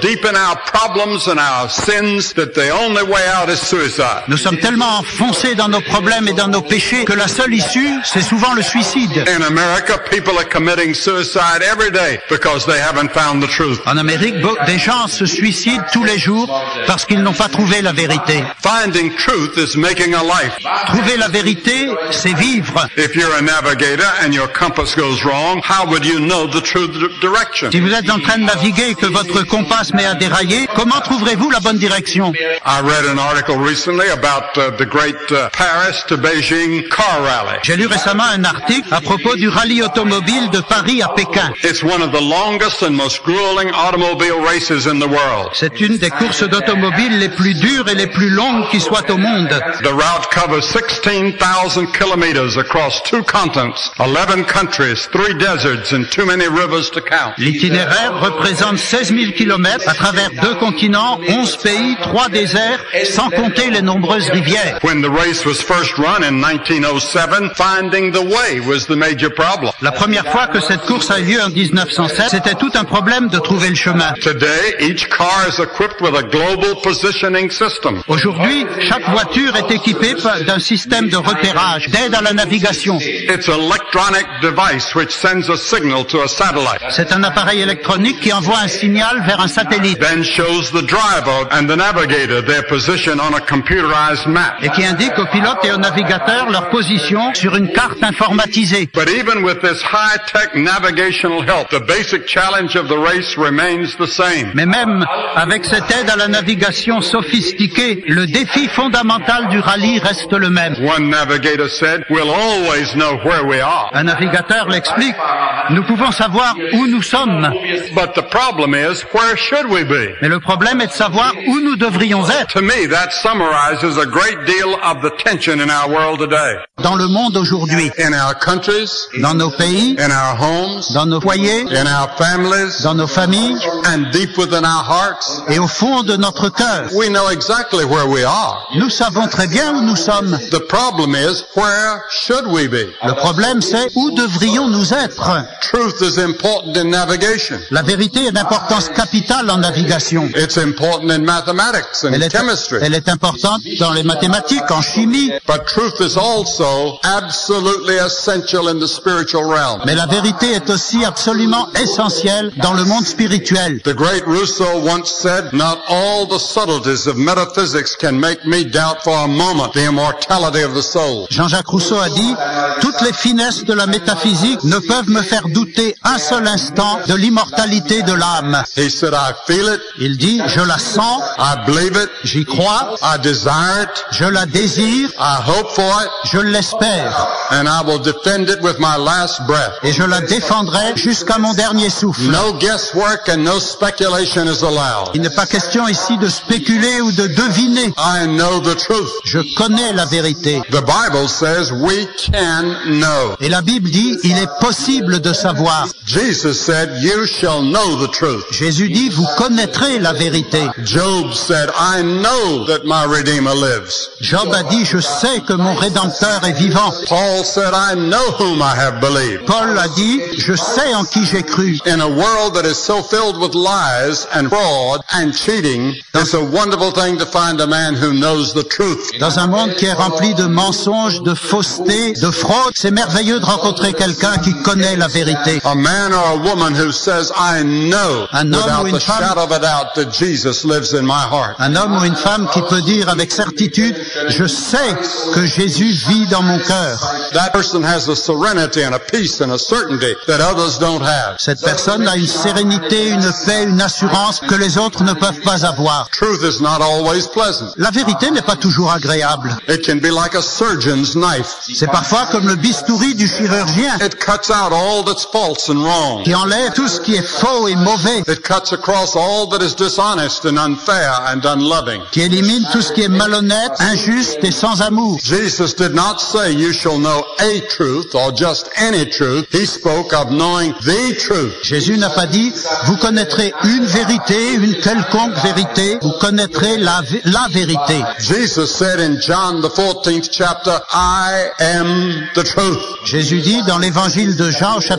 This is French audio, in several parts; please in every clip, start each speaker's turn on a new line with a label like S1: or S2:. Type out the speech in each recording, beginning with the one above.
S1: deep in our problems and our sins that the only way out is suicide.
S2: Nous sommes tellement enfoncés dans nos problèmes et dans nos péchés que la seule issue, c'est souvent le suicide.
S1: In America, people are committing suicide every day because they haven't found the truth.
S2: En Amérique, des gens se suicident tous les jours parce qu'ils n'ont pas trouvé la vérité.
S1: Finding truth is making a life.
S2: Trouver la vérité, c'est vivre.
S1: If you're a navigator and your compass goes wrong, how would you know the true direction?
S2: Si vous êtes en train de naviguer et que votre compas se met à dérailler, comment trouverez-vous la bonne direction?
S1: I read an article recently about the great Paris to Beijing car rally.
S2: J'ai lu récemment un article à propos du rallye automobile de Paris à Pékin.
S1: It's one of the longest and most grueling automobile races in the world.
S2: C'est une des courses d'automobile les plus dures et les plus longues qui soient au monde.
S1: The route covers 16,000 kilometers across 2 continents, 11 countries, 3 deserts and too many rivers to count.
S2: L'itinéraire représente 16 000 kilomètres à travers 2 continents, 11 pays, 3 déserts, sans compter les nombreuses rivières.
S1: When the race was first run in 1907, finding the way was the major problem.
S2: La première fois que cette course a eu lieu en 1907, c'était tout un problème de trouver le chemin.
S1: Today, each car is equipped with a global positioning system.
S2: Aujourd'hui, chaque voiture est équipée d'un système de repérage, d'aide à la navigation.
S1: It's an electronic device which sends a signal to a satellite.
S2: C'est un appareil électronique qui envoie un signal vers un satellite.
S1: Then shows the driver and the navigator their position on a computerized map.
S2: Et qui indique aux pilotes et aux navigateurs leur position sur une carte informatisée.
S1: But even with this high-tech navigational help, the basic challenge of the race remains the same.
S2: Mais même avec cette aide à la navigation sophistiquée, le défi fondamental du rallye reste le même.
S1: One navigator said, "We'll always know where we are."
S2: Un navigateur l'explique. Nous pouvons savoir où nous sommes.
S1: But the problem is, where should we be?
S2: Mais le problème est de savoir où nous devrions être.
S1: To me, that summarizes a great deal of the tension in our world today.
S2: Dans le monde aujourd'hui,
S1: In our countries,
S2: dans nos pays,
S1: in our homes,
S2: dans nos foyers,
S1: in our families,
S2: dans nos familles
S1: and deep within our hearts,
S2: et au fond de notre cœur.
S1: we know exactly where we are.
S2: Nous savons très bien où nous sommes.
S1: The problem is, where should we be?
S2: Le problème, c'est où devrions-nous être?
S1: Truth is important in navigation.
S2: La vérité est d'importance capitale en navigation.
S1: It's important in mathematics and chemistry.
S2: Elle est importante dans les mathématiques, en chimie.
S1: But truth is also absolutely essential in the spiritual realm.
S2: Mais la vérité est aussi absolument essentielle dans le monde spirituel.
S1: The great Rousseau once said, "Not all the subtleties of metaphysics can make me doubt for a moment the immortality of the soul."
S2: Jean-Jacques Rousseau a dit, toutes les finesses de la métaphysique ne peuvent me faire douter un seul instant de l'immortalité de l'âme.
S1: He said, "I feel it,
S2: Il dit, je la sens,
S1: I believe it,
S2: j'y crois,
S1: I desire it,
S2: je la désire,
S1: I hope for it,
S2: je l'espère,
S1: and I will defend it with my last breath."
S2: et je la défendrai jusqu'à mon dernier souffle.
S1: No guesswork and no speculation is allowed.
S2: Il n'est pas question ici de spéculer ou de deviner.
S1: I know the truth.
S2: Je connais la vérité.
S1: The Bible says we can know.
S2: Et la Bible dit, il est possible de savoir.
S1: Jesus said, "You shall know the truth."
S2: Jésus dit, vous connaîtrez la vérité.
S1: Job said, "I know that my Redeemer lives."
S2: Job a dit, je sais que mon Rédempteur est vivant.
S1: Paul said, "I know whom I have believed."
S2: Paul a dit, je sais en qui j'ai cru.
S1: In a world that is so filled with lies and fraud and cheating, it's a wonderful thing to find a man who knows the truth.
S2: Dans un monde qui est rempli de mensonges, de fausseté, de fraude, c'est merveilleux de rencontrer quelqu'un qui connaît la vérité.
S1: A man or a woman who says, "I know
S2: Un homme ou
S1: without
S2: une
S1: the
S2: femme-
S1: shadow of a doubt that Jesus lives in my heart."
S2: Un homme ou une femme qui peut dire avec certitude, je sais que Jésus vit dans mon cœur.
S1: That person has a serenity and a peace and a certainty that others don't have.
S2: Cette personne a une sérénité, une paix, une assurance que les autres ne peuvent pas avoir.
S1: Truth is not always pleasant.
S2: La vérité n'est pas toujours agréable.
S1: It can be like a surgeon's knife.
S2: C'est parfois comme le bistouri du chirurgien
S1: It cuts out all that's false and wrong.
S2: qui enlève tout ce qui est faux et mauvais,
S1: It cuts across all that is dishonest and unfair and unloving.
S2: qui élimine tout ce qui est malhonnête, injuste et sans amour.
S1: Jesus did not say you shall know a truth or just any truth. He spoke of knowing the truth.
S2: Jésus n'a pas dit, vous connaîtrez une vérité, une quelconque vérité, vous connaîtrez la vérité.
S1: Jesus said in John the 14th chapter, "I am the truth."
S2: Jésus dit dans l'évangile de Jean, au chapitre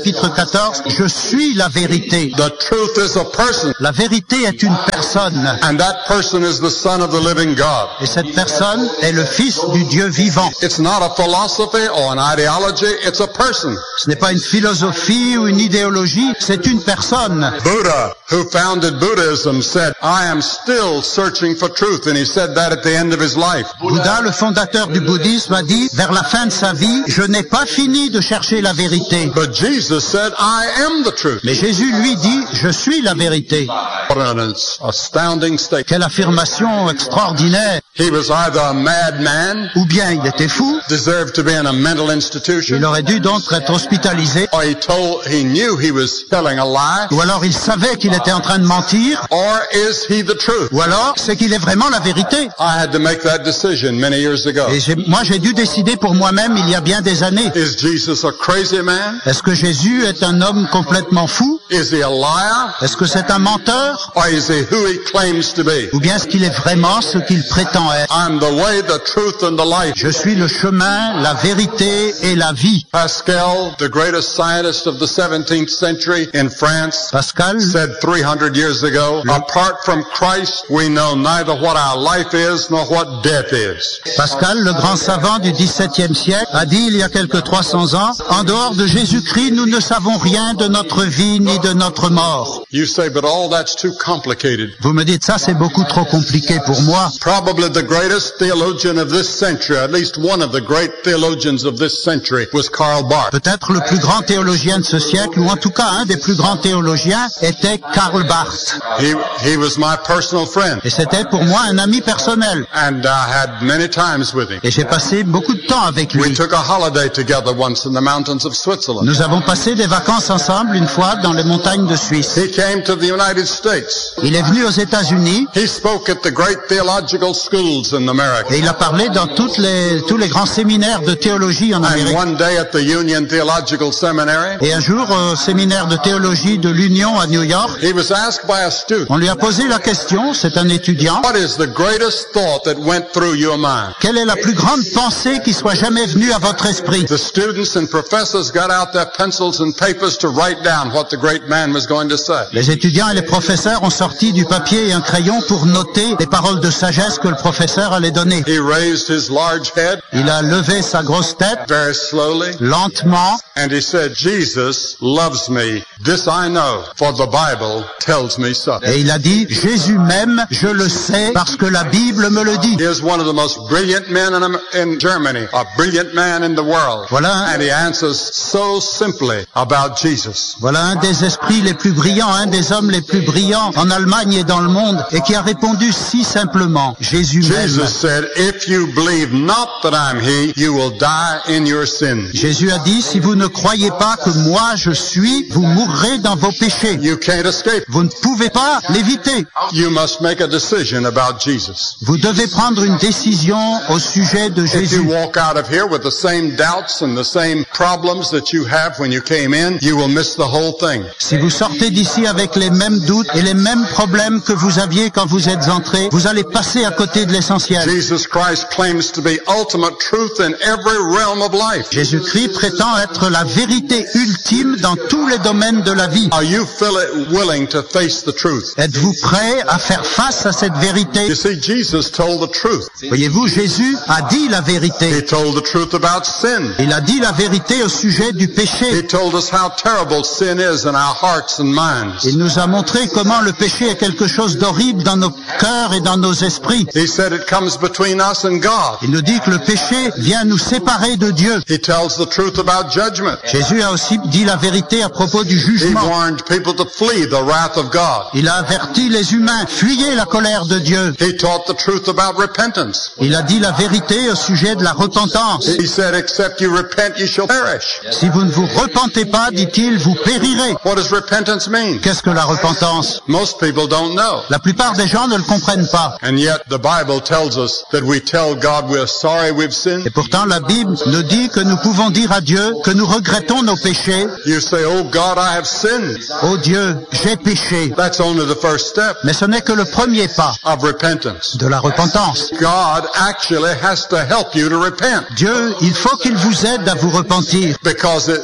S2: chapitre 14, je suis la vérité.
S1: The truth is a person,
S2: La vérité est une personne.
S1: and that person is the Son of the living God.
S2: Et cette personne est le Fils du Dieu vivant.
S1: It's not a philosophy or an ideology, it's a person.
S2: Ce n'est pas une philosophie ou une idéologie, c'est une personne.
S1: Buddha, who founded Buddhism, said, I am still searching for truth, and he said that at the end of his life.
S2: Bouddha, le fondateur du bouddhisme, a dit, vers la fin de sa vie, je n'ai pas fini de chercher la vérité.
S1: But Jesus said, I am the truth.
S2: Mais Jésus, lui, dit, je suis la vérité.
S1: What an astounding statement.
S2: Quelle affirmation extraordinaire.
S1: He was either a madman,
S2: Ou bien il était fou,
S1: deserved to be in a mental
S2: il
S1: institution,
S2: aurait dû donc être hospitalisé,
S1: or he knew he was telling a lie,
S2: ou alors il savait qu'il était en train de mentir,
S1: or is he the truth?
S2: ou alors c'est qu'il est vraiment la vérité.
S1: I had to make that decision many years ago.
S2: Et moi j'ai dû décider pour moi-même il y a bien des années.
S1: Is Jesus a crazy man?
S2: Est-ce que Jésus est un homme complètement fou?
S1: Is he a liar?
S2: Est-ce que c'est un menteur?
S1: Or is he who he claims to be?
S2: Ou bien est-ce qu'il est vraiment ce qu'il prétend être?
S1: I'm the way, the truth, and the life.
S2: Je suis le chemin, la vérité et la vie.
S1: Pascal, the greatest scientist of the 17th century in France,
S2: Pascal,
S1: said 300 years ago, apart from Christ, we know neither what our life is nor what death is.
S2: Pascal, le grand savant du XVIIe siècle, a dit il y a quelque 300 ans, en dehors de Jésus-Christ, nous ne savons rien de notre vie ni de notre mort.
S1: You say, but all that's too complicated.
S2: Vous me dites ça, c'est beaucoup trop compliqué pour moi.
S1: Probably the greatest theologian of this century, at least one of the great theologians of this century, was Karl Barth.
S2: Peut-être le plus grand théologien de ce siècle, ou en tout cas un des plus grands théologiens, était Karl Barth.
S1: He was my personal friend,
S2: Et c'était pour moi un ami personnel.
S1: and I had many times with him.
S2: Et j'ai passé beaucoup de temps avec
S1: We
S2: lui.
S1: took a holiday together once in the mountains of Switzerland.
S2: Nous avons passé des vacances ensemble une fois dans les montagnes de Suisse.
S1: He came to the United States.
S2: Il est venu aux États-Unis
S1: He spoke at the great theological schools in America.
S2: et il a parlé dans tous les grands séminaires de théologie en
S1: And
S2: Amérique.
S1: one day at the Union Theological Seminary,
S2: Et un jour, au séminaire de théologie de l'Union à New York,
S1: he was asked by a student,
S2: on lui a posé la question, c'est un étudiant,
S1: what is the greatest thought that went through your mind?
S2: quelle est la plus grande pensée qui soit jamais venue à votre esprit?
S1: The students and professors got out their pencils and papers to write down what the great man was going to say.
S2: Les étudiants et les professeurs ont sorti du papier et un crayon pour noter les paroles de sagesse que le professeur allait donner.
S1: He raised his large head
S2: Il a levé sa grosse tête,
S1: very slowly,
S2: lentement,
S1: and he said, Jesus loves me. This I know, for the Bible tells me so.
S2: et il a dit, Jésus m'aime, je le sais, parce que la Bible me le dit.
S1: Here's one of the most brilliant men in Germany, a brilliant man in the world.
S2: Voilà.
S1: And he answers so simply about Jesus.
S2: Voilà un des esprits les plus brillants, un des hommes les plus brillants en Allemagne et dans le monde, et qui a répondu si simplement, Jésus m'aime.
S1: Jesus said, if you believe not that I'm he, you will die in your sins.
S2: Jésus a dit, si vous ne croyez pas que moi je suis, vous mourrez dans vos péchés.
S1: You can't escape.
S2: Vous ne pouvez pas l'éviter.
S1: You must make a decision about Jesus.
S2: Vous devez prendre une décision au sujet de
S1: If you
S2: Jésus.
S1: walk out of here with the same doubts and the same problems that you have when you came in, you will miss the whole thing.
S2: Si vous sortez d'ici avec les mêmes doutes et les mêmes problèmes que vous aviez quand vous êtes entrés, vous allez passer à côté de l'essentiel.
S1: Jesus Christ claims to be ultimate truth in every realm of life.
S2: Jésus-Christ prétend être la vérité ultime dans tous les domaines de la vie.
S1: Are you willing to face the truth?
S2: Êtes-vous prêt à faire face à cette vérité?
S1: You see, Jesus told the truth.
S2: Voyez-vous, Jésus a dit la
S1: He
S2: vérité.
S1: told the truth about sin.
S2: Il a dit la vérité au sujet du péché.
S1: He told us how terrible sin is in our hearts and minds.
S2: Il nous a montré comment le péché est quelque chose d'horrible dans nos cœurs et dans nos esprits.
S1: He said it comes between us and God.
S2: Il nous dit que le péché vient nous séparer de Dieu.
S1: He tells the truth about judgment.
S2: Jésus a aussi dit la vérité à propos du
S1: He
S2: jugement.
S1: warned people to flee the wrath of God.
S2: Il a averti les humains, fuyez la colère de Dieu.
S1: He taught the truth about repentance.
S2: Il a dit la vérité au sujet de la repentance.
S1: He said, except you repent, you shall perish.
S2: Si vous ne vous repentez pas, dit-il, vous périrez.
S1: What does repentance mean?
S2: Qu'est-ce que la repentance?
S1: Most people don't know.
S2: La plupart des gens ne le comprennent pas.
S1: And yet the Bible tells us that we tell God we're sorry we've sinned.
S2: Et pourtant, la Bible nous dit que nous pouvons dire à Dieu que nous regrettons nos péchés.
S1: You say, oh God, I have sinned.
S2: Oh Dieu, j'ai péché.
S1: That's only the first step
S2: Mais ce n'est que le premier pas
S1: of repentance.
S2: de la repentance.
S1: God actually has to help you to repent
S2: Dieu, il faut qu'il vous aide à vous repentir.
S1: because it carries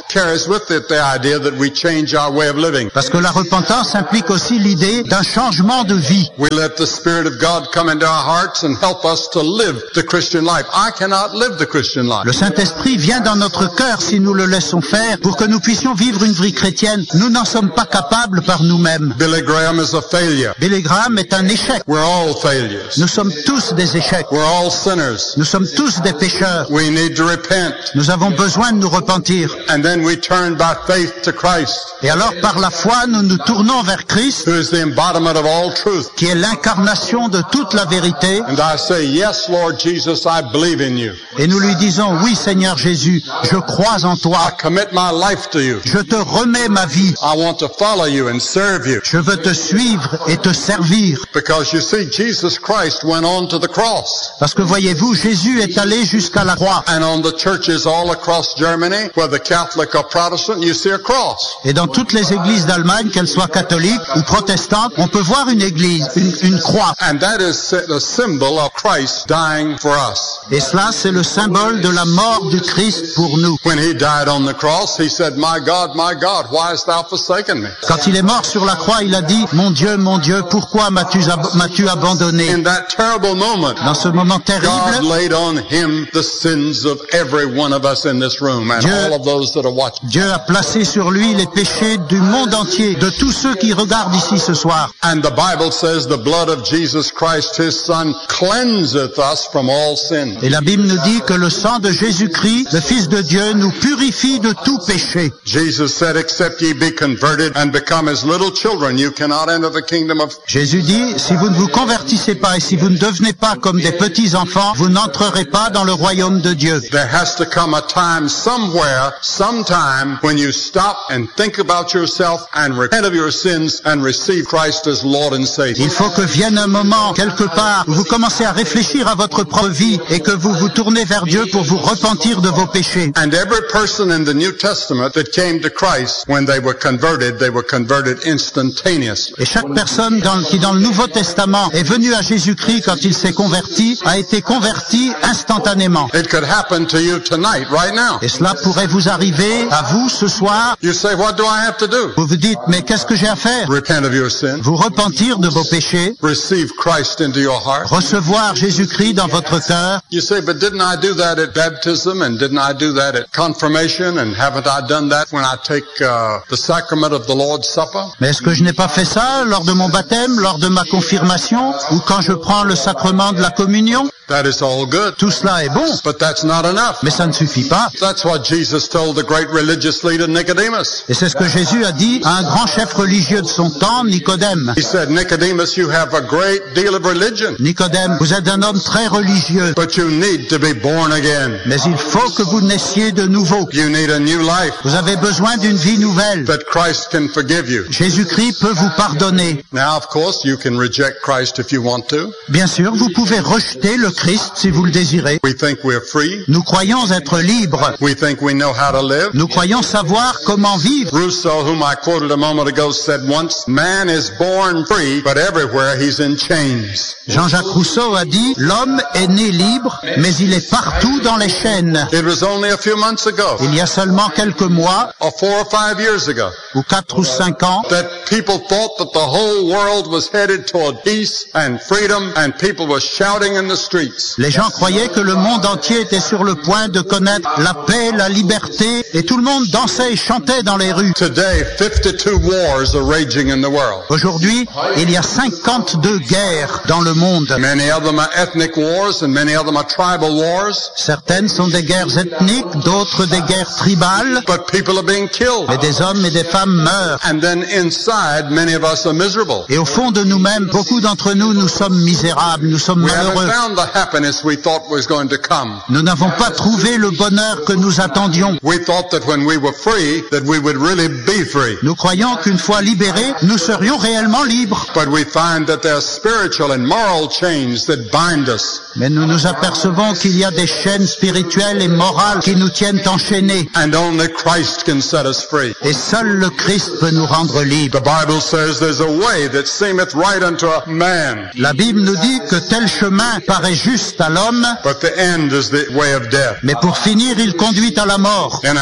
S1: with it the idea that we change our way of living.
S2: Parce que la repentance implique aussi l'idée d'un changement de vie.
S1: We let the Spirit of God come into our hearts and help us to live the Christian life. I cannot live the Christian life.
S2: Le Saint-Esprit vient dans notre cœur si nous le laissons faire pour que nous puissions vivre une vie chrétienne. Nous n'en sommes pas capables par nous-mêmes.
S1: Billy Graham is a failure.
S2: Billy Graham est un échec.
S1: We're all failures.
S2: Nous sommes tous des échecs.
S1: We're all sinners.
S2: Nous sommes tous des pécheurs.
S1: We need to repent.
S2: Nous avons besoin de nous repentir.
S1: And then we turn by faith to Christ.
S2: Et alors par la foi, nous nous tournons vers Christ,
S1: Who is the embodiment of all truth.
S2: qui est l'incarnation de toute la vérité.
S1: And I say, yes, Lord Jesus, I believe in you.
S2: Et nous lui disons, oui Seigneur Jésus, je crois en
S1: I
S2: toi.
S1: commit my life to you.
S2: Je te remets ma vie.
S1: I want to follow you and serve you.
S2: Je veux te suivre et te servir.
S1: Because you see, Jesus Christ went on to the cross.
S2: Parce que voyez-vous, Jésus est allé jusqu'à la croix.
S1: And on the churches all across Germany, whether Catholic or Protestant, you see a cross.
S2: Et dans toutes les églises d'Allemagne, qu'elles soient catholiques ou protestantes, on peut voir une église, une croix.
S1: And that is the symbol of Christ dying for us.
S2: Et cela, c'est le symbole de la mort du Christ pour nous.
S1: When he died on the cross, he said, my God, why hast thou forsaken me?
S2: Quand il est mort sur la croix, il a dit, mon Dieu, pourquoi m'as-tu abandonné?
S1: In that terrible moment,
S2: Dans ce moment
S1: God
S2: terrible,
S1: laid on him the sins of every one of us in this room and
S2: Dieu-
S1: all of those that are watching.
S2: Dieu a placé sur lui les péchés du monde entier, de tous ceux qui regardent ici ce soir.
S1: And the Bible says the blood of Jesus Christ, his son, cleanseth us from all sin.
S2: Et la Bible nous dit que le sang de Jésus-Christ, le Fils de Dieu, nous purifie de tout péché.
S1: Jesus said, except ye be converted and become as little children, you cannot enter the kingdom of...
S2: Jésus dit, si vous ne vous convertissez pas et si vous ne devenez pas comme des petits enfants, vous n'entrerez pas dans le royaume de Dieu.
S1: There has to come a time somewhere, sometime, when you stop and think about yourself and repent of your sins and receive Christ as Lord and Savior.
S2: Il faut que vienne un moment, quelque part, où vous commencez à réfléchir à votre propre vie et que vous vous tournez vers Dieu pour vous repentir de vos péchés.
S1: And every person in the New Testament that came to Christ, when they were converted instantaneously.
S2: Et chaque personne qui dans le Nouveau Testament est venue à Jésus-Christ quand il s'est converti, a été converti instantanément.
S1: It could happen to you tonight, right now.
S2: Et cela pourrait vous arriver à vous ce soir.
S1: You say, what do I have to do?
S2: Vous vous dites, mais qu'est-ce que j'ai à faire?
S1: Repent of your sin.
S2: Vous repentir de vos péchés,
S1: Receive Christ into your heart.
S2: recevoir Jésus-Christ dans votre cœur.
S1: You say, but didn't I do that at baptism and didn't I do that at confirmation and haven't I done that when I take the sacrament of the Lord's Supper?
S2: Mais est-ce que je n'ai pas fait ça lors de mon baptême, lors de ma confirmation, ou quand je prends le sacrement de la communion?
S1: That is all good.
S2: Tout cela est bon,
S1: But that's not enough.
S2: mais ça ne suffit pas.
S1: That's what Jesus told the great religious leader Nicodemus.
S2: Et c'est ce que Jésus a dit à un grand chef religieux de son temps, Nicodème.
S1: He said, Nicodemus, you have a great deal of religion,
S2: Nicodème, vous êtes un homme très religieux,
S1: but you need to be born again.
S2: mais il faut que vous naissiez de nouveau.
S1: You need a new life
S2: Vous avez besoin d'une vie nouvelle.
S1: that Christ can forgive you.
S2: Jésus-Christ peut vous pardonner.
S1: Now, of course, you can reject Christ if you want to.
S2: Bien sûr, vous pouvez rejeter le Christ si vous le désirez.
S1: We think we're free.
S2: Nous croyons être libres.
S1: We think we know how to live.
S2: Nous croyons savoir comment vivre.
S1: Rousseau, whom I quoted a moment ago, said once, man is born free, but everywhere he's in chains.
S2: Jean-Jacques Rousseau a dit, l'homme est né libre, mais il est partout dans les chaînes.
S1: It was only a few months ago,
S2: Il y a seulement quelques mois,
S1: or 4 or 5 years ago,
S2: ou 4 ou 5 ans,
S1: that people thought that the whole world was headed toward peace and freedom, and people were shouting in the streets.
S2: les gens croyaient que le monde entier était sur le point de connaître la paix, la liberté, et tout le monde dansait et chantait dans les rues.
S1: Today, 52 wars are raging in the world.
S2: Aujourd'hui, il y a 52 guerres dans le monde.
S1: Many of them are ethnic wars, and many of them are tribal wars,
S2: Certaines sont des guerres ethniques, d'autres des guerres tribales,
S1: but people are being killed.
S2: mais des hommes et des femmes meurent.
S1: And then inside, many of us are miserable.
S2: Et au fond de nous-mêmes, beaucoup d'entre nous, nous sommes misérables, nous sommes
S1: We haven't
S2: malheureux.
S1: found the happiness we thought was going to come.
S2: Nous n'avons pas trouvé le bonheur que nous attendions.
S1: We thought that when we were free, that we would really be free.
S2: Nous croyons qu'une fois libérés, nous serions réellement libres.
S1: But we find that there are spiritual and moral chains that bind us.
S2: Mais nous nous apercevons qu'il y a des chaînes spirituelles et morales qui nous tiennent enchaînés.
S1: And only Christ can set us free.
S2: Et seul le Christ peut nous rendre libres.
S1: The Bible says there's a way that seemeth right unto a man,
S2: La Bible nous dit que tel chemin paraît juste à l'homme,
S1: but the end is the way of death.
S2: mais pour finir, il conduit à la mort.
S1: In our so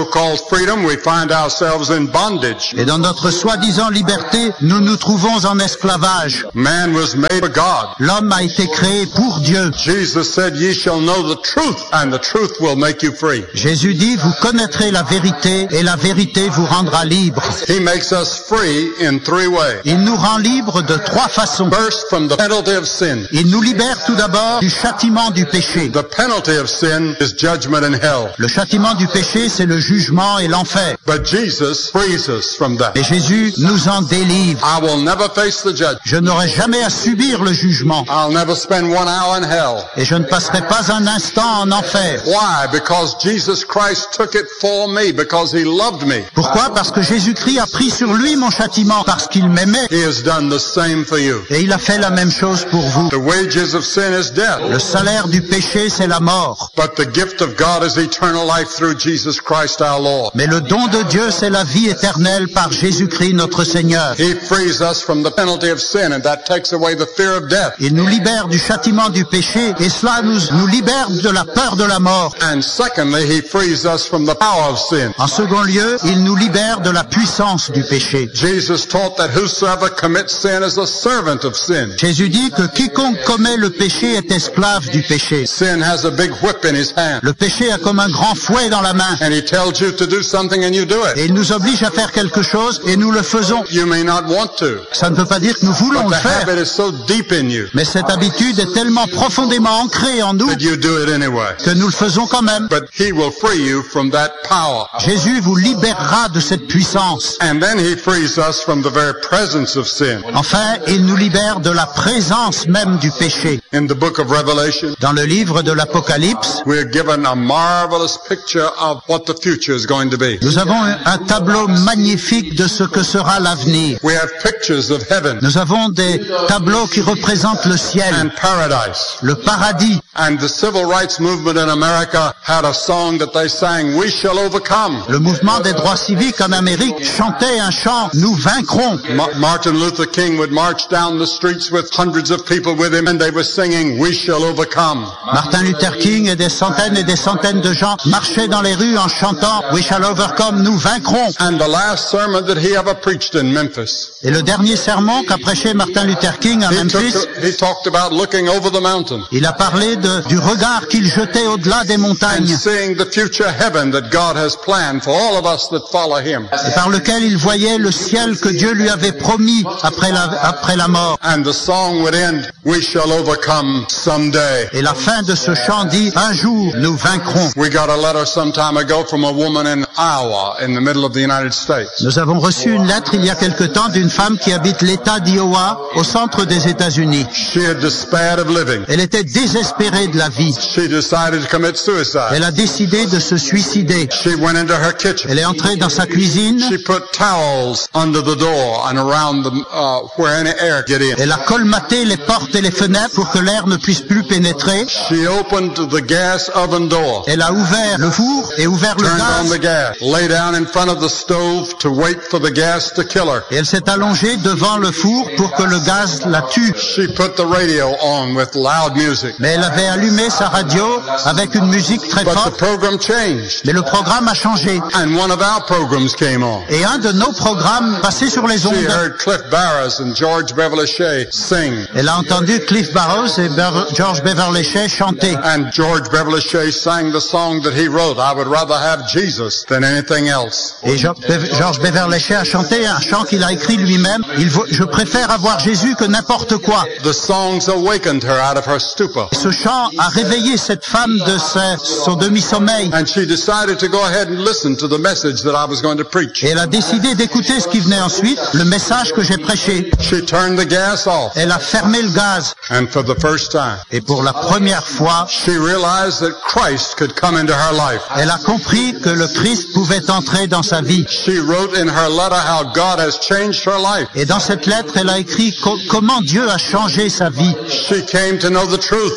S1: so-called freedom, we find ourselves in bondage.
S2: Et dans notre soi-disant liberté, nous nous trouvons en esclavage.
S1: Man was made for God.
S2: L'homme a été créé pour Dieu.
S1: Jesus said, ye shall know the truth, and the truth will make you free.
S2: Jésus dit, vous connaîtrez la vérité, et la vérité vous rendra libre.
S1: He makes us free in three ways.
S2: Il nous rend libres de trois façons.
S1: First, from the penalty of sin.
S2: Il nous libère tout d'abord du châtiment du péché.
S1: The penalty of sin is judgment in hell.
S2: Le châtiment du péché, c'est le jugement et l'enfer.
S1: But Jesus frees us from that.
S2: Et Jésus nous en délivre.
S1: I will never face the judgment.
S2: Je n'aurai jamais à subir le jugement.
S1: I'll never spend 1 hour in hell.
S2: Et je ne passerai pas un instant en enfer.
S1: Why? Because Jesus Christ took it for me, because he loved me.
S2: Pourquoi? Parce que Jésus-Christ a pris sur lui mon châtiment, parce qu'il m'aimait.
S1: He has done the same for you.
S2: Et il a fait la même chose pour vous.
S1: The wages of sin is death.
S2: Le salaire du péché, c'est la mort.
S1: But the gift of God is eternal life through Jesus Christ our Lord.
S2: Mais le don de Dieu, c'est la vie éternelle par Jésus-Christ notre Seigneur.
S1: He frees us from the penalty of sin, and that takes away the fear of death.
S2: Il nous libère du châtiment du péché, et cela nous libère de la peur de la mort.
S1: And secondly, he frees us from the power of sin.
S2: En second lieu, il nous libère de la puissance du péché.
S1: Jesus taught that whosoever commits sin is a servant of sin.
S2: Jésus dit que quiconque commet le péché est esclave du péché.
S1: Sin has a big whip in his hand.
S2: Le péché a comme un grand fouet dans la main.
S1: And he tells you to do something and you do
S2: Et
S1: it.
S2: il nous oblige à faire quelque chose et nous le faisons.
S1: You may not want to,
S2: Ça ne veut pas dire que nous voulons
S1: but
S2: le
S1: the
S2: faire.
S1: habit is so deep in you
S2: Mais cette habitude est tellement profondément ancrée en nous
S1: that you do it anyway.
S2: que nous le faisons quand même.
S1: But he will free you from that power.
S2: Jésus vous libérera de cette puissance.
S1: And then he frees us from the very presence of sin.
S2: Enfin, il nous libère de la présence même du péché.
S1: In the book of Revelation,
S2: Dans le livre de l'Apocalypse,
S1: we are given a marvelous picture of what the future is going to be.
S2: nous avons un tableau magnifique de ce que sera l'avenir.
S1: We have pictures of heaven
S2: Nous avons des tableaux qui représentent le ciel,
S1: and paradise.
S2: le paradis.
S1: And the civil rights movement in America had a song that they sang, we shall overcome.
S2: Le mouvement des droits civiques en Amérique chantait un chant, nous vaincrons.
S1: Martin Luther King would march down the streets with hundreds of people with him, and they were singing, we shall overcome.
S2: Martin Luther King et des centaines de gens marchaient dans les rues en chantant We shall overcome, nous vaincrons.
S1: And the last sermon that he ever preached in Memphis,
S2: Et le dernier sermon qu'a prêché Martin Luther King à Memphis,
S1: he talked about looking over the mountain
S2: il a parlé du regard qu'il jetait au-delà des
S1: and
S2: montagnes
S1: seeing the future heaven that God has planned for all of us that follow him.
S2: et par lequel il voyait le ciel que Dieu lui avait promis après la mort.
S1: And the song would end, we shall overcome someday.
S2: Et la fin de ce chant dit un jour nous vaincrons.
S1: We got a letter some time ago from a woman in Iowa in the middle of the United States.
S2: Nous avons reçu une lettre il y a quelque temps d'une femme qui habite l'État d'Iowa au centre des États-Unis.
S1: She had despaired of living.
S2: Elle était désespérée de la vie.
S1: She decided to commit suicide.
S2: Elle a décidé de se suicider.
S1: She went into her kitchen.
S2: Elle est entrée dans sa cuisine.
S1: She put towels under the door and around where any air get in.
S2: Elle a colmaté les portes et les fenêtres pour que l'air ne puisse plus pénétrer.
S1: She opened the gas oven door,
S2: Elle a ouvert le four et ouvert le
S1: turned on the
S2: gaz.
S1: gas, lay down in front of the stove to wait for the gas to kill her.
S2: Et elle s'est allongée devant le four pour que le gaz la tue.
S1: She put the radio on with loud music.
S2: Mais elle avait allumé sa radio avec une musique très
S1: But the
S2: forte.
S1: program changed,
S2: Mais le programme a changé.
S1: and one of our programs came on.
S2: Et un de nos programmes passait sur les
S1: She
S2: ondes.
S1: heard Cliff Barrows and George Beverly Shea sing,
S2: Elle a entendu Cliff Barrows et George Beverly Shea chanter.
S1: and George Beverly Shea sang the song that he wrote, I would rather have Jesus than anything else.
S2: Et George Beverly Shea a chanté un chant qu'il a écrit lui-même. Je préfère avoir Jésus que n'importe quoi.
S1: The songs awakened her out of her stupor,
S2: Ce chant a réveillé cette femme de son demi-sommeil.
S1: and she decided to go ahead and listen to the message that I was going to preach.
S2: Et elle a décidé d'écouter ce qui venait ensuite, le message que j'ai prêché.
S1: She turned the gas off,
S2: Elle a fermé le gaz.
S1: and for the first time,
S2: Et pour la première fois,
S1: she realized that Christ could come into her life.
S2: elle a compris que le Christ pouvait entrer dans sa vie.
S1: She wrote in her letter how God has changed her life.
S2: Et dans cette lettre, elle a écrit comment Dieu a changé sa vie.
S1: She came to know the truth.
S2: Elle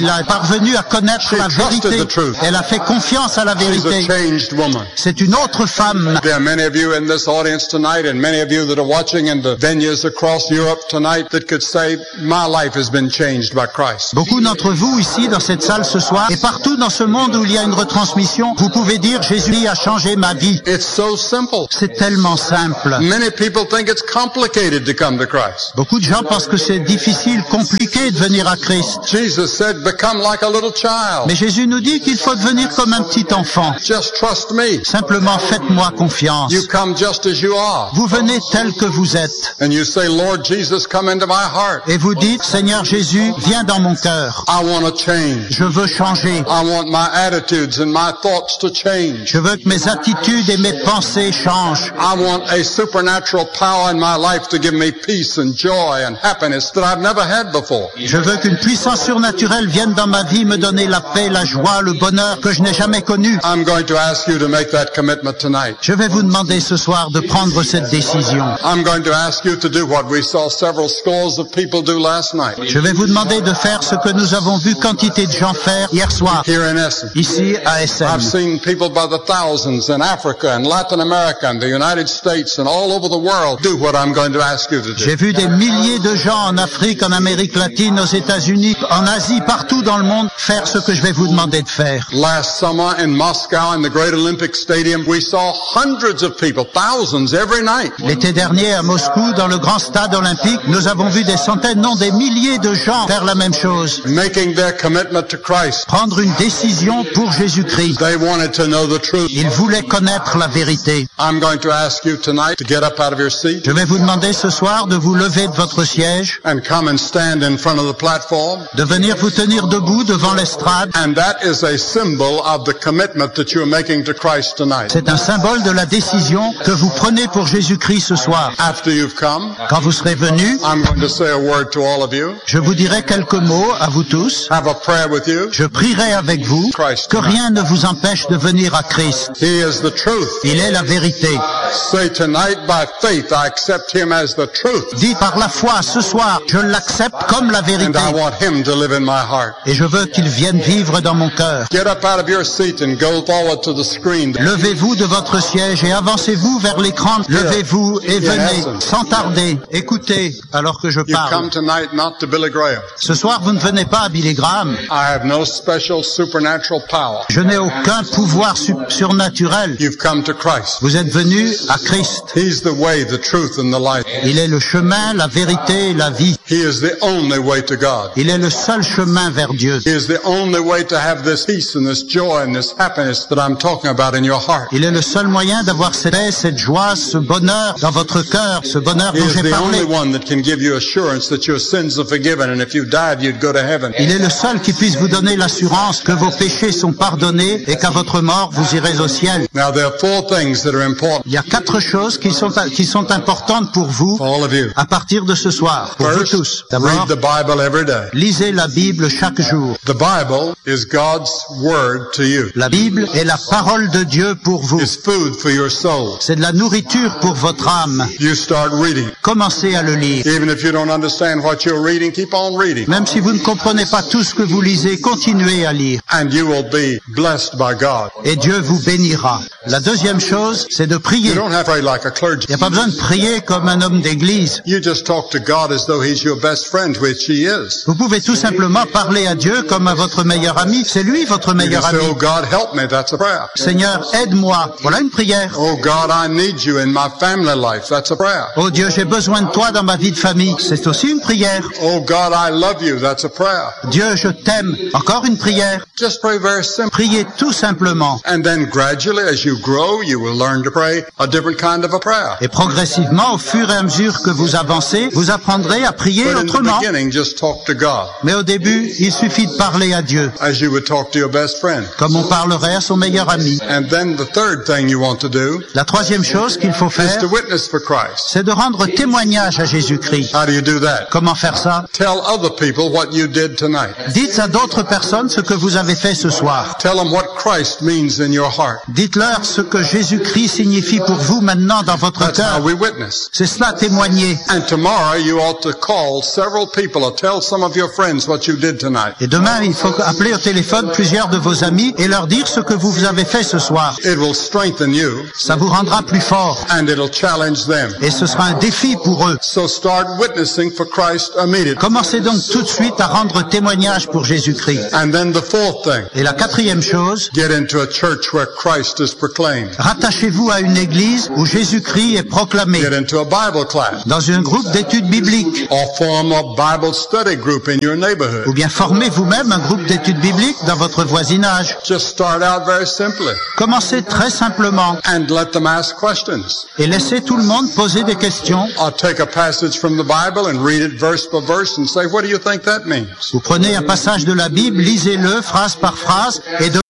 S2: a parvenu à connaître la vérité. Elle a fait confiance à la
S1: She's a
S2: vérité.
S1: changed woman.
S2: C'est une autre femme.
S1: There are many of you in this audience tonight and many of you that are watching in the venues across Europe tonight that could say, my life has been changed by Christ.
S2: Beaucoup d'entre vous ici dans cette salle ce soir et partout dans ce monde où il y a une retransmission, vous pouvez dire Jésus a changé ma vie.
S1: It's so simple.
S2: C'est tellement simple.
S1: Many people think it's complicated to come to Christ.
S2: Beaucoup de gens pensent que c'est difficile, compliqué de venir à Christ.
S1: Jesus said, become like a little child.
S2: Mais Jésus nous dit qu'il faut devenir comme un petit enfant.
S1: Just trust me.
S2: Simplement faites-moi confiance.
S1: You come just as you are.
S2: Vous venez tel que vous êtes.
S1: And you say, Lord Jesus, come into my heart.
S2: Et vous dites, Seigneur Jésus, viens dans mon cœur.
S1: I want to change.
S2: Je veux changer.
S1: I want my attitudes and my thoughts to change.
S2: Je veux que mes attitudes et mes pensées changent.
S1: I want a supernatural power in my life to give me peace and joy and happiness that I've never had before.
S2: Je veux qu'une puissance surnaturelle vienne dans ma vie me donner la paix, la joie, le bonheur que je n'ai jamais connu.
S1: I'm going to ask you to make that commitment tonight.
S2: Je vais vous demander ce soir de prendre cette décision.
S1: I'm going to ask you to do what we saw several scores of people do last night
S2: Je vais vous demander de faire ce que nous avons vu quantité de gens faire hier soir,
S1: here in Essen.
S2: ici à Essen.
S1: I've seen people by the thousands in Africa and Latin America and the United States and all over the world do what I'm going to ask you to do.
S2: J'ai vu des milliers de gens en Afrique, en Amérique latine, aux États-Unis, en Asie, partout dans le monde, faire ce que je vais vous demander de faire.
S1: Last summer in Moscow in the Great Olympic Stadium, we saw hundreds of people, thousands every night.
S2: L'été dernier à Moscou, dans le grand stade olympique, nous avons vu des centaines, non des milliers de gens faire la même chose.
S1: Making their commitment to Christ.
S2: Prendre une décision pour Jésus-Christ.
S1: They wanted to know the truth.
S2: Ils voulaient connaître la vérité.
S1: I'm going to ask you tonight to get up out of your seat
S2: Je vais vous demander ce soir de vous lever de votre siège,
S1: and come and stand in front of the platform.
S2: de venir vous tenir debout devant l'estrade.
S1: And that is a symbol of the commitment that you're making to Christ tonight.
S2: C'est un symbole de la décision que vous prenez pour Jésus-Christ ce soir.
S1: After you've come,
S2: Quand vous serez venus,
S1: I'm going to say a word to all of you.
S2: je vous dirai quelques mots à vous tous.
S1: Have a prayer with you.
S2: Je prierai avec vous que rien ne vous empêche de venir à Christ.
S1: He is the truth.
S2: Il est la vérité.
S1: Say tonight by faith I accept him as the truth.
S2: Dis par la foi ce soir, je l'accepte comme la
S1: And
S2: vérité.
S1: I want him to live in my heart.
S2: Et je veux qu'il vienne vivre dans mon cœur.
S1: Get up out of your seat and go forward to the screen.
S2: Levez-vous de votre siège et avancez-vous vers l'écran. Levez-vous et venez, sans tarder. Écoutez, alors que je
S1: You come
S2: parle.
S1: tonight not to Billy Graham.
S2: Ce soir, vous ne venez pas à Billy Graham.
S1: I have no special supernatural power.
S2: Je n'ai aucun pouvoir surnaturel.
S1: You've come to Christ.
S2: Vous êtes venus à Christ.
S1: He's the way, the truth, and the life.
S2: Il est le chemin, la vérité et la vie.
S1: He is the only way to God.
S2: Il est le seul chemin vers Dieu.
S1: He is the only way to have this peace and this joy and this happiness that I'm talking about in your heart.
S2: Il est le seul moyen d'avoir cette paix, cette joie, ce bonheur dans votre cœur, ce bonheur
S1: He
S2: dont
S1: is
S2: j'ai
S1: the
S2: parlé.
S1: only one that can give you assurance that your sins are forgiven and if you died, you'd go to heaven.
S2: Il est le seul qui puisse vous donner l'assurance que vos péchés sont pardonnés et qu'à votre mort, vous irez au ciel.
S1: Now, there are four things that are important
S2: Il y a 4 choses qui sont importantes pour vous
S1: for all of you.
S2: à partir de ce soir, pour vous
S1: First,
S2: tous.
S1: read
S2: D'abord,
S1: the Bible every day.
S2: lisez la Bible chaque jour.
S1: The Bible is God's word to you.
S2: La Bible est la parole de Dieu pour vous.
S1: It's food for your soul.
S2: C'est de la nourriture pour votre âme.
S1: You start reading.
S2: Commencez à le lire.
S1: Even if you don't understand what you're reading, keep on reading.
S2: Même si vous ne comprenez pas tout ce que vous lisez, continuez à lire.
S1: And you will be blessed by God.
S2: Et Dieu vous bénira. La deuxième chose, c'est de prier.
S1: You don't have to pray like a clergy.
S2: Il n'y a pas besoin de prier comme un homme d'église.
S1: You just talk to God as though He's your best friend, which He is.
S2: Vous pouvez tout simplement parler à Dieu comme à votre meilleur ami. C'est lui votre
S1: You can
S2: meilleur
S1: say,
S2: ami.
S1: oh God, help me. That's a prayer.
S2: Seigneur, aide-moi. Voilà une prière.
S1: Oh God, I need you in my family life. That's a prayer.
S2: Oh Dieu, j'ai besoin de toi dans ma vie de famille. C'est aussi une prière.
S1: Oh God, I love you. That's a prayer.
S2: Dieu, je t'aime. Encore une prière.
S1: Just pray very simple.
S2: Priez tout simplement.
S1: And then gradually, as you grow, you will learn to pray a different kind of a prayer.
S2: Et progressivement, au fur et à mesure que vous avancez, vous apprendrez à prier
S1: But in the
S2: autrement.
S1: beginning, just talk to God
S2: Mais au début, il suffit de parler à Dieu,
S1: as you would talk to your best friend.
S2: comme on parlerait à son meilleur ami.
S1: And then the third thing you want to do
S2: La troisième chose qu'il faut
S1: is
S2: faire,
S1: to witness for Christ.
S2: c'est de rendre témoignage à Jésus-Christ.
S1: How do you do that?
S2: Comment faire ça?
S1: Tell other people what you did tonight.
S2: Dites à d'autres personnes ce que vous avez fait ce soir.
S1: Tell them what Christ means in your heart.
S2: Dites-leur ce que Jésus-Christ signifie pour vous maintenant dans votre
S1: That's how
S2: cœur.
S1: we witness.
S2: C'est cela, témoigner.
S1: And tomorrow you ought to call several people or tell some of your friends what you did tonight. tonight.
S2: Et demain, il faut appeler au téléphone plusieurs de vos amis et leur dire ce que vous avez fait ce soir.
S1: It will strengthen you
S2: Ça vous rendra plus fort.
S1: and it'll challenge them.
S2: Et ce sera un défi pour eux.
S1: So start witnessing for Christ immediately.
S2: Commencez donc tout de suite à rendre témoignage pour Jésus-Christ.
S1: And then the fourth thing,
S2: Et la quatrième chose,
S1: get into a church where Christ is proclaimed.
S2: rattachez-vous à une église où Jésus-Christ est proclamé.
S1: Get into a Bible class
S2: Dans un groupe d'études bibliques.
S1: or form a Bible study group in your neighborhood.
S2: Ou bien formez vous-même un groupe d'études bibliques dans votre voisinage.
S1: Just start out very simply
S2: Commencez très simplement
S1: and let them ask questions.
S2: et laissez tout le monde poser des questions.
S1: I'll take a passage from the Bible and read it verse by verse and say, what do you think that means?
S2: Vous prenez un passage de la Bible, lisez-le phrase par phrase et